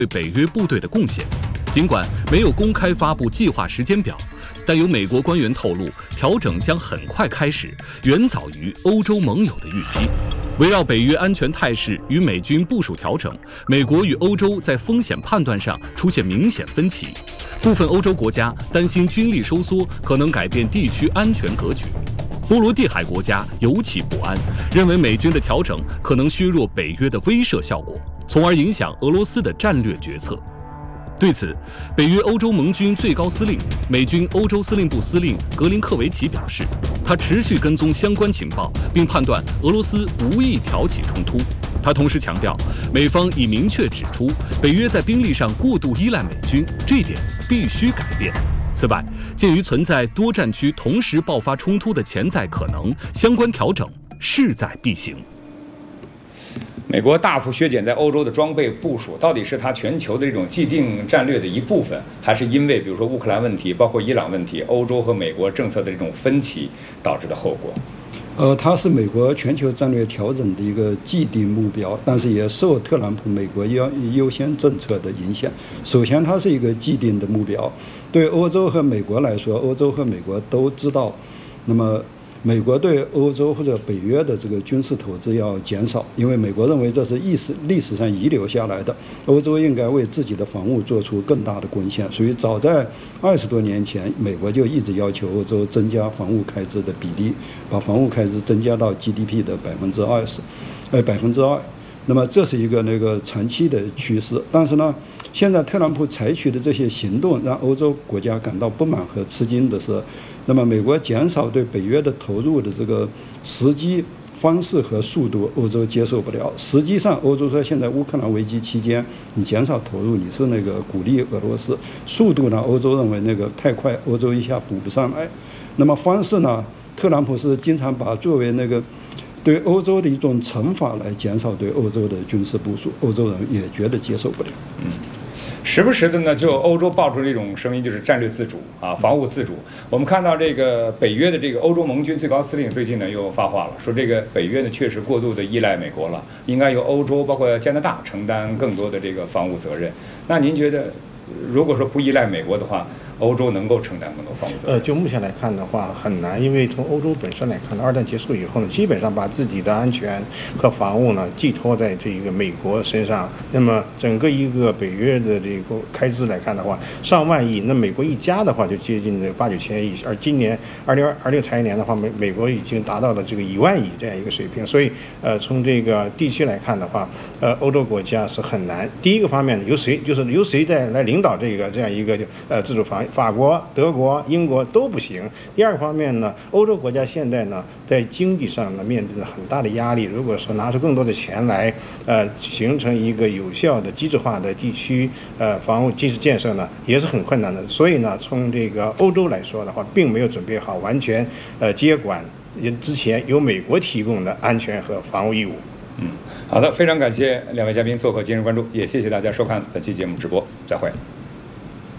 对北约部队的贡献。尽管没有公开发布计划时间表，但有美国官员透露，调整将很快开始，远早于欧洲盟友的预期。围绕北约安全态势与美军部署调整，美国与欧洲在风险判断上出现明显分歧。部分欧洲国家担心军力收缩可能改变地区安全格局。波罗的海国家尤其不安，认为美军的调整可能削弱北约的威慑效果，从而影响俄罗斯的战略决策。对此，北约欧洲盟军最高司令、美军欧洲司令部司令格林克维奇表示，他持续跟踪相关情报，并判断俄罗斯无意挑起冲突。他同时强调，美方已明确指出，北约在兵力上过度依赖美军，这一点必须改变。此外，鉴于存在多战区同时爆发冲突的潜在可能，相关调整势在必行。 美国大幅削减在欧洲的装备部署，到底是它全球的这种既定战略的一部分，还是因为比如说乌克兰问题、包括伊朗问题、欧洲和美国政策的这种分歧导致的后果？ 它是美国全球战略调整的一个既定目标，但是也受特朗普美国优先政策的影响。首先，它是一个既定的目标，对欧洲和美国来说，欧洲和美国都知道，那么美国对欧洲或者北约的这个军事投资要减少，因为美国认为这是历史上遗留下来的，欧洲应该为自己的防务做出更大的贡献。所以早在20多年前，美国就一直要求欧洲增加防务开支的比例，把防务开支增加到 GDP 的2%。那么这是一个长期的趋势，但是呢，现在特朗普采取的这些行动让欧洲国家感到不满和吃惊的是，那么美国减少对北约的投入的这个时机、方式和速度，欧洲接受不了。实际上，欧洲说现在乌克兰危机期间，你减少投入，你是鼓励俄罗斯；速度呢，欧洲认为太快，欧洲一下补不上来。那么方式呢，特朗普是经常把作为对欧洲的一种惩罚来减少对欧洲的军事部署，欧洲人也觉得接受不了。 时不时的呢，就欧洲爆出这种声音，就是战略自主啊，防务自主。我们看到这个北约的这个欧洲盟军最高司令最近呢又发话了，说这个北约呢确实过度的依赖美国了，应该由欧洲包括加拿大承担更多的这个防务责任。那您觉得，如果说不依赖美国的话，欧洲能够承担更多防务责任？ 就目前来看的话，很难，因为从欧洲本身来看，二战结束以后呢，基本上把自己的安全和防务呢寄托在这个美国身上。那么整个一个北约的这个开支来看的话，上万亿，那美国一家的话就接近8、9千亿，而今年2026财年的话，美国已经达到了这个1万亿这样一个水平。所以从这个地区来看的话，欧洲国家是很难。第一个方面，由谁在来领导这样一个自主防？法国、德国、英国都不行。第二个方面呢，欧洲国家现在呢，在经济上呢面临着很大的压力。如果说拿出更多的钱来，形成一个有效的机制化的地区防务基础建设呢，也是很困难的。所以呢，从这个欧洲来说的话，并没有准备好完全接管之前由美国提供的安全和防务义务。 好的，非常感谢两位嘉宾做客今日关注，也谢谢大家收看本期节目直播，再会。